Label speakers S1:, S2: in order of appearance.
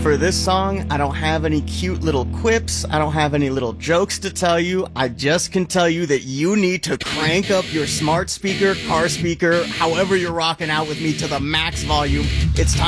S1: For this song, I don't have any cute little quips. I don't have any little jokes to tell you. I just can tell you that you need to crank up your smart speaker, car speaker, however you're rocking out with me to the max volume. It's time